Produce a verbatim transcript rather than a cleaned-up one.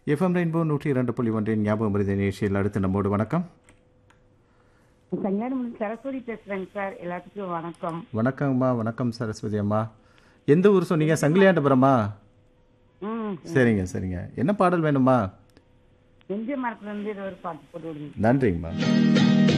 FM rainbow நூற்றி இரண்டு புள்ளி ஒன்றின் ஞாபகம் மருதி நிகழ்ச்சியில் அடுத்து நம்மோடு வணக்கம். கல்யாணம் சரஸ்வதி பேசுறேங்க சார். எல்லாத்துக்கும் வணக்கம். வணக்கம்மா. வணக்கம் சரஸ்வதி அம்மா. எந்த ஊர் சொன்னீங்க? சங்கிலியாண்டபுரமா? ம் சரிங்க சரிங்க. என்ன பாடல் வேணுமா? எம்ஜிஆர் மரத்துல இருந்து ஏதோ ஒரு பாட்டு போட்டு விடுங்க. நன்றிங்கம்மா.